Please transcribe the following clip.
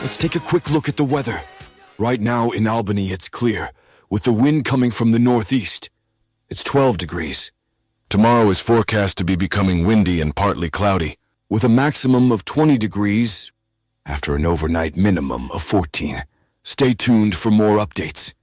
Let's take a quick look at the weather. Right now in Albany, it's clear, with the wind coming from the northeast. It's 12 degrees. Tomorrow is forecast to be becoming windy and partly cloudy, with a maximum of 20 degrees after an overnight minimum of 14. Stay tuned for more updates.